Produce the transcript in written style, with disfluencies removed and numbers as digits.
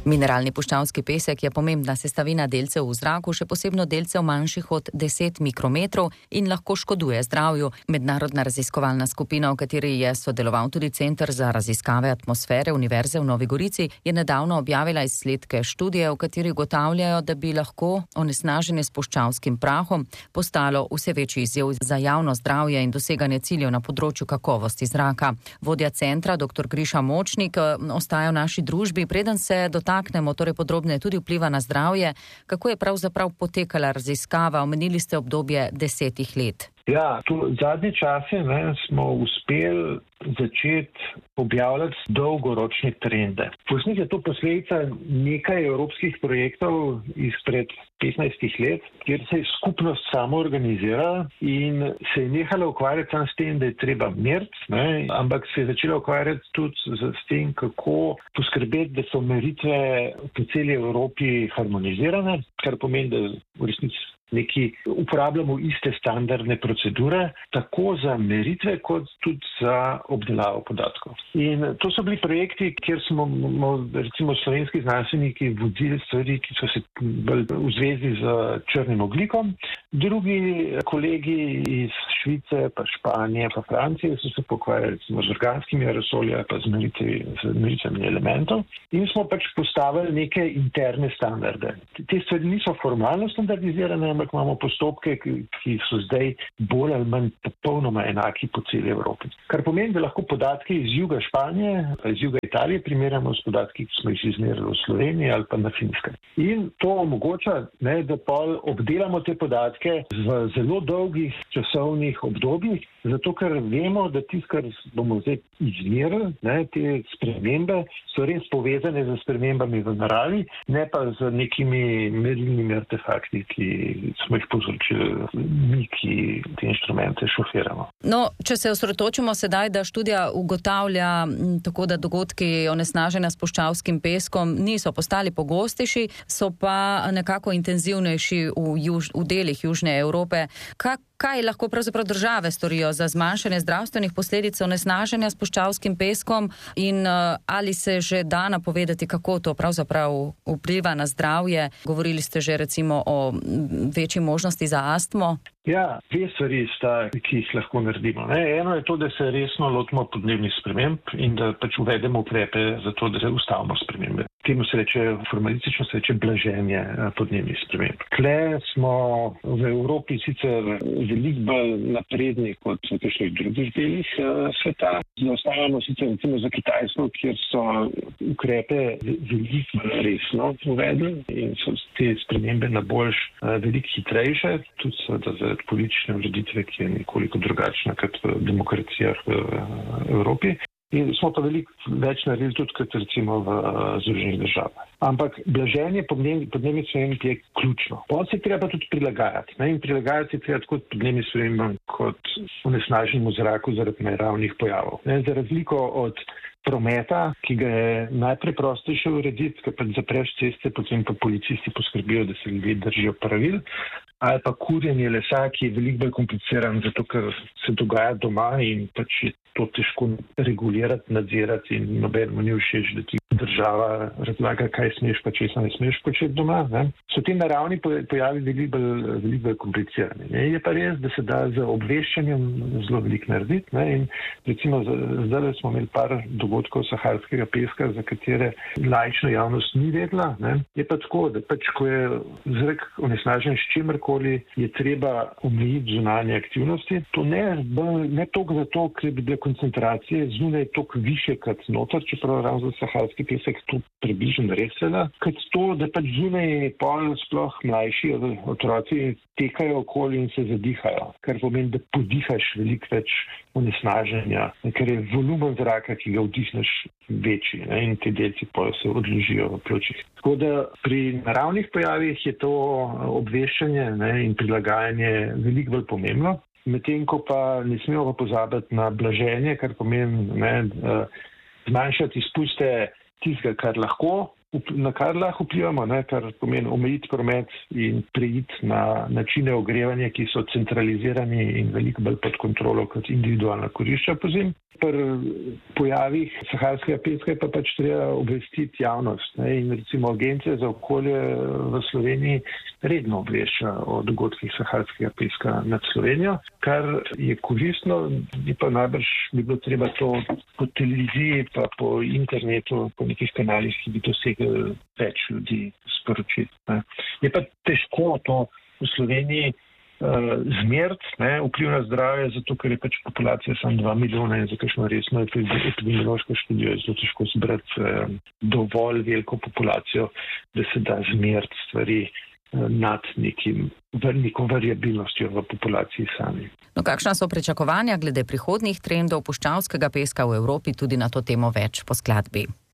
Mineralni puščavski pesek je pomembna sestavina delcev v zraku, še posebno delcev manjših od 10 mikrometrov in lahko škoduje zdravju. Mednarodna raziskovalna skupina, v kateri je sodeloval tudi Center za raziskave atmosfere Univerze v Novi Gorici, je nedavno objavila izsledke študije, v kateri ugotavljajo, da bi lahko onesnaženje s puščavskim prahom postalo vse večji izziv za javno zdravje in doseganje ciljev na področju kakovosti zraka. Vodja centra, dr. Griša Močnik, ostaja v naši družbi. Preden se dotaknemo torej podrobneje tudi vpliva na zdravje, kako je pravzaprav potekala raziskava? Omenili ste obdobje 10 let. Ja, zadnje čase smo uspeli začeti objavljati dolgoročne trende. V resnici je to posledica nekaj evropskih projektov izpred 15 let, kjer se je skupnost samoorganizirala in se je nehala ukvarjati samo s tem, da je treba meriti, ampak se je začela ukvarjati tudi s tem, kako poskrbeti, da so meritve po celi Evropi harmonizirane, kar pomeni, da v resnici uporabljamo iste standardne procedure, tako za meritve, kot tudi za obdelavo podatkov. In to so bili projekti, kjer smo recimo slovenski znanstveniki vodili stvari, ki so se bolj v zvezi z črnim ogljikom. Drugi kolegi iz Švice, pa Španije, pa Francije so se pokvarjali recimo z organskimi aerosoli, pa z meritvami elementov. In smo postavili neke interne standarde. Te stvari niso formalno standardizirane, ampak imamo postopke, ki so zdaj bolj ali manj popolnoma enaki po celi Evropi. Kar pomeni, da lahko podatke iz juga Španije, iz juga Italije primerjamo s podatki, ki smo jih izmerili v Sloveniji ali pa na Finskem. In to omogoča, da pol obdelamo te podatke v zelo dolgih časovnih obdobjih, zato ker vemo, da tisto, kar bomo zdaj izmerili, te spremembe so res povezane z spremembami v naravi, ne pa z nekimi merilnimi artefakti, ki smo jih povzročili mi, ki te inštrumente šofiramo. No, če se osredotočimo sedaj, da študija ugotavlja tako, da dogodki onesnaženja s puščavskim peskom niso postali pogostejši, so pa nekako intenzivnejši v delih Južne Evrope. Kaj lahko pravzaprav države storijo za zmanjšanje zdravstvenih posledic onesnaženja s puščavskim peskom in ali se že da napovedati, kako to pravzaprav vpliva na zdravje? Govorili ste že recimo o večji možnosti za astmo. Ja, dve stvari sta, ki jih lahko naredimo. Eno je to, da se resno lotimo podnebnih sprememb in da uvedemo ukrepe za to, da se ustavimo spremembe. Temu se reče, formalistično se reče blaženje podnebnih sprememb. Tle smo v Evropi sicer veliko bolj napredni kot v kakšnih drugih delih sveta. Zaostajamo sicer recimo za Kitajsko, kjer so ukrepe veliko resno uvedli in so te spremembe na boljš veliko hitrejše, tudi za politične ureditve, ki je nekoliko drugačna kot v demokracijah v Evropi. In smo pa veliko več naredili tudi kot recimo v Združenih državah. Ampak blaženje podnebnih sprememb je ključno. Potem se treba tudi prilagajati. In prilagajati se treba tako podnebnim spremembam kot onesnaženemu zraku zaradi naravnih pojavov. Za razliko od prometa, ki ga je najpreprostejše urediti, ker pa zapreš ceste, potem pa policisti poskrbijo, da se ljudje držijo pravil, ali pa kurjenje lesa, ki je veliko bolj kompliciran, zato ker se dogaja doma in pač je to težko regulirati, nadzirati in nobenemu ni všeč, da ti država razlaga, kaj smeš pa česa ne smeš početi doma. So ti naravni pojavi veliko bolj komplicirani. Je pa res, da se da z obveščanjem zelo veliko narediti. In recimo zdaj smo imeli par dogodkov saharskega peska, za katere laična javnost ni vedela. Je pa tako, da pač, ko je zrak onesnažen s čimerkoli, je treba omejiti zunanje aktivnosti. To ne toliko zato, ker bi bile koncentracije zunaj toliko više kot noter, čeprav ravno za saharski pesek to približno res seveda, kot to, da pač zunaj pol sploh mlajši otroci tekajo okoli in se zadihajo, kar pomeni, da podihaš veliko več onesnaženja, ker je volumen zraka, ki ga vdihneš, večji in te delci pol se odložijo v pljučih. Tako da pri naravnih pojavih je to obveščanje in prilagajanje veliko bolj pomembno. Medtem ko pa ne smemo pa pozabiti na blaženje, kar pomeni zmanjšati izpuste tistega, na kar lahko vplivamo, kar pomeni omejiti promet in preiti na načine ogrevanja, ki so centralizirani in veliko bolj pod kontrolo kot individualna kurišča pozimi. Pri pojavih saharskega peska je pa pač treba obvestiti javnost. In recimo Agencija za okolje v Sloveniji redno obvešča o dogodkih saharskega peska nad Slovenijo, kar je koristno, pa najbrž bi bilo treba to po televiziji pa po internetu, po nekih kanalih, ki bi dosegli več ljudi sporočiti. Je pa težko to v Sloveniji zmeriti, vpliv na zdravje, zato ker je pač populacija samo 2 milijona in za kakšno resno epidemiološko študijo je zelo težko zbrati dovolj veliko populacijo, da se da zmeriti stvari nad neko variabilnostjo v populaciji sami. No, kakšna so pričakovanja glede prihodnjih trendov puščavskega peska v Evropi, tudi na to temo več po skladbi?